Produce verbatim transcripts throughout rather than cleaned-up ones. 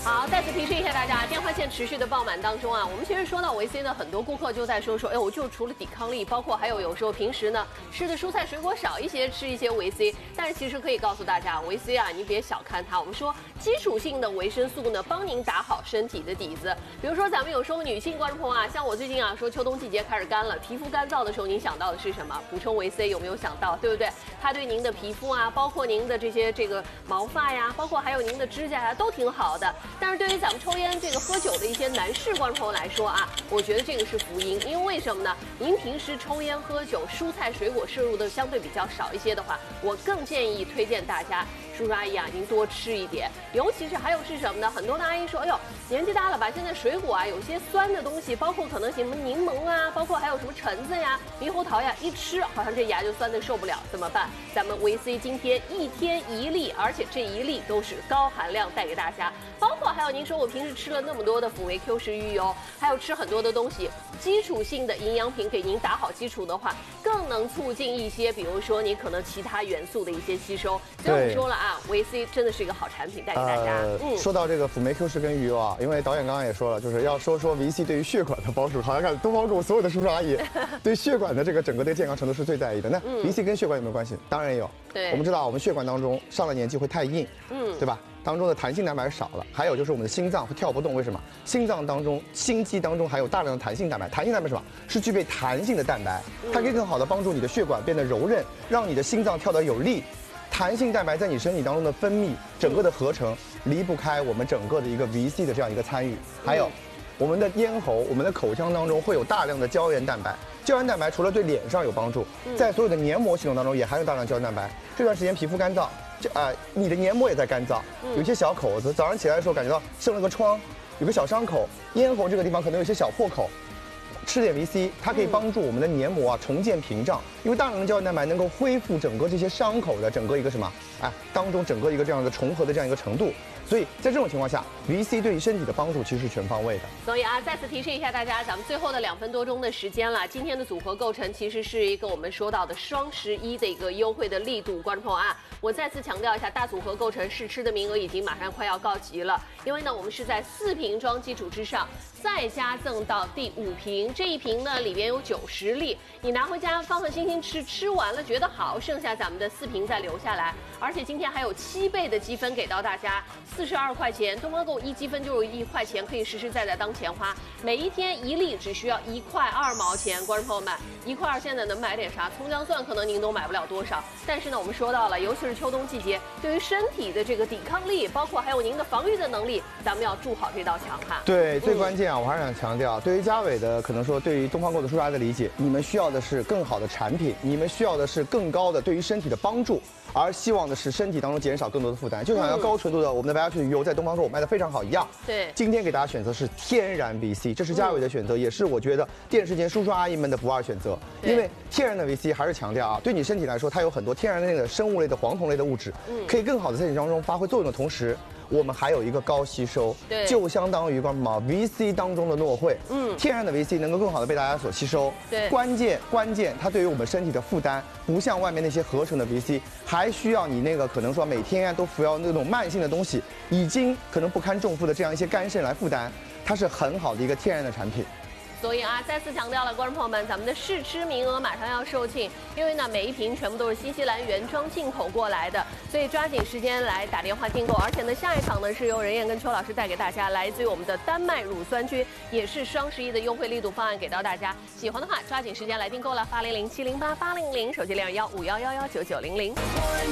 好，再次提示一下大家，电话线持续的爆满当中啊，我们其实说到维 C 呢，很多顾客就在说说，哎，我就除了抵抗力，包括还有有时候平时呢吃的蔬菜水果少一些，吃一些维 C。但是其实可以告诉大家，维 C 啊，你别小看它。我们说基础性的维生素呢，帮您打好身体的底子。比如说咱们有时候女性观众朋友啊，像我最近啊说秋冬季节开始干了，皮肤干燥的时候，您想到的是什么？补充维 C 有没有想到？对不对？它对您的皮肤啊，包括您的这些这个毛发呀，包括还有您的指甲呀，都挺好的。但是对于咱们抽烟这个喝酒的一些男士观众朋友来说啊，我觉得这个是福音，因为为什么呢？您平时抽烟喝酒，蔬菜水果摄入的相对比较少一些的话，我更建议推荐大家。叔叔阿姨啊，您多吃一点，尤其是还有是什么呢？很多的阿姨说，哎呦，年纪大了吧，现在水果啊有些酸的东西，包括可能什么柠檬啊，包括还有什么橙子呀、猕猴桃呀，一吃好像这牙就酸的受不了，怎么办？咱们维 C 今天一天一粒，而且这一粒都是高含量带给大家，包括还有您说我平时吃了那么多的辅酶 Q 十鱼油，还有吃很多的东西，基础性的营养品给您打好基础的话，更能促进一些，比如说你可能其他元素的一些吸收。所以我们说了啊。维 C 真的是一个好产品，带给大家。 呃、嗯，说到这个辅酶 Q 十跟鱼油啊，因为导演刚刚也说了，就是要说说维 C 对于血管的帮助。好像看东方购所有的叔叔阿姨对血管的这个整个的健康程度是最在意的。那维 C 跟血管有没有关系？当然有。对，我们知道我们血管当中上了年纪会太硬，嗯，对吧？当中的弹性蛋白少了，还有就是我们的心脏会跳不动，为什么？心脏当中、心肌当中还有大量的弹性蛋白。弹性蛋白是什么？是具备弹性的蛋白，它可以更好的帮助你的血管变得柔韧，让你的心脏跳得有力。弹性蛋白在你身体当中的分泌，整个的合成离不开我们整个的一个 维 C 的这样一个参与。还有，我们的咽喉、我们的口腔当中会有大量的胶原蛋白。胶原蛋白除了对脸上有帮助，在所有的黏膜系统当中也含有大量胶原蛋白。这段时间皮肤干燥，这啊、呃，你的黏膜也在干燥，有一些小口子，早上起来的时候感觉到生了个疮，有个小伤口，咽喉这个地方可能有一些小破口。吃点 维 C， 它可以帮助我们的黏膜啊重建屏障，因为大量的胶原蛋白能够恢复整个这些伤口的整个一个什么，哎，当中整个一个这样的重合的这样一个程度。所以在这种情况下 ，维 C 对于身体的帮助其实是全方位的。 所以啊，再次提示一下大家，咱们最后的两分多钟的时间了，今天的组合构成其实是一个我们说到的双十一的一个优惠的力度。观众朋友啊，我再次强调一下，大组合构成试吃的名额已经马上快要告急了，因为呢，我们是在四瓶装基础之上。再加赠到第五瓶，这一瓶呢里边有九十粒，你拿回家放放心心吃，吃完了觉得好，剩下咱们的四瓶再留下来。而且今天还有七倍的积分给到大家，四十二块钱，东方购一积分就是一块钱，可以实实在在当钱花。每一天一粒只需要一块二毛钱，观众朋友们，一块二现在能买点啥？葱姜蒜可能您都买不了多少，但是呢，我们说到了，尤其是秋冬季节，对于身体的这个抵抗力，包括还有您的防御的能力，咱们要筑好这道墙哈。 对，最关键。我还是想强调，对于嘉伟的可能说，对于东方购的叔叔阿姨的理解，你们需要的是更好的产品，你们需要的是更高的对于身体的帮助，而希望的是身体当中减少更多的负担。就像要高纯度的我们的白牙水鱼油在东方购卖的非常好一样。对，今天给大家选择是天然 维 C， 这是嘉伟的选择，也是我觉得电视前叔叔阿姨们的不二选择。因为天然的 维 C 还是强调啊，对你身体来说，它有很多天然类的生物类的黄酮类的物质，可以更好的在你当中发挥作用的同时。我们还有一个高吸收，对，就相当于什么 维 C 当中的诺慧，嗯，天然的 维 C 能够更好的被大家所吸收，对，关键关键它对于我们身体的负担，不像外面那些合成的 维 C， 还需要你那个可能说每天啊都服药那种慢性的东西，已经可能不堪重负的这样一些肝肾来负担，它是很好的一个天然的产品。 所以啊，再次强调了，观众朋友们，咱们的试吃名额马上要售罄，因为呢，每一瓶全部都是新西兰原装进口过来的，所以抓紧时间来打电话订购。而且呢，下一场呢是由任燕跟邱老师带给大家，来自于我们的丹麦乳酸菌，也是双十一的优惠力度方案给到大家。喜欢的话，抓紧时间来订购了，八零零七零八八零零，手机零二幺五幺幺幺九九零零。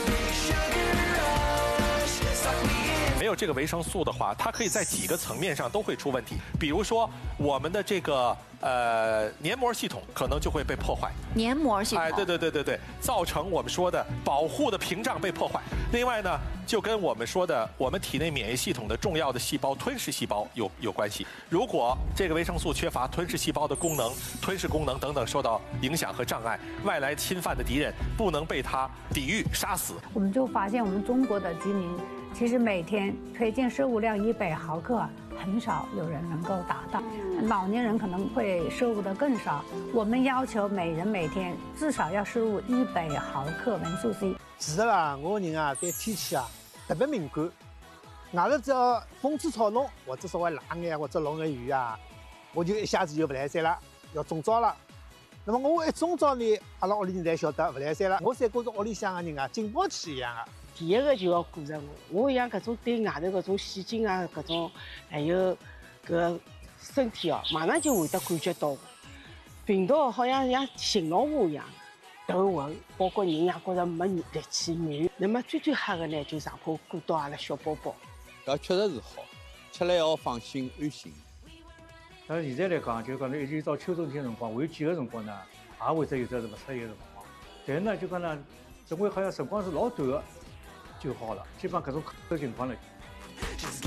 没有这个维生素的话，它可以在几个层面上都会出问题。比如说，我们的这个呃黏膜系统可能就会被破坏。 黏膜系统， 哎，对对对对对，造成我们说的保护的屏障被破坏。另外呢，就跟我们说的我们体内免疫系统的重要的细胞吞噬细胞有有关系。如果这个维生素缺乏，吞噬细胞的功能、吞噬功能等等受到影响和障碍，外来侵犯的敌人不能被它抵御杀死。 我们就发现我们中国的居民。其实每天推荐摄入量一百毫克，很少有人能够达到。老年人可能会摄入的更少。我们要求每人每天至少要摄入一百毫克维生素 C。 其实啊，我个人啊对天气啊特别敏感， 外头只要风吹草动，或者稍微冷眼或者落眼雨啊，我就一下子就不来三了，要中招了。那么我一中招呢，阿拉屋里人才晓得不来三了。我才觉着屋里向个人啊，警报器一样的。 第一个就要顾着我，我像搿种对外头搿种细菌啊，搿种还有搿身体哦，马上就会得感觉到。病毒好像像信号码一样，头昏，包括人也觉着没力气软。那么最最吓的呢，就上怕顾到阿拉小宝宝。 搿确实是好，吃了要放心安心。 但是现在来讲，就讲呢，一直到秋冬天辰光，还有几个辰光呢，也会得有得是勿适宜的辰光。但是呢，就讲呢，这回好像辰光是老短的就好了，基本上搿种口情况呢。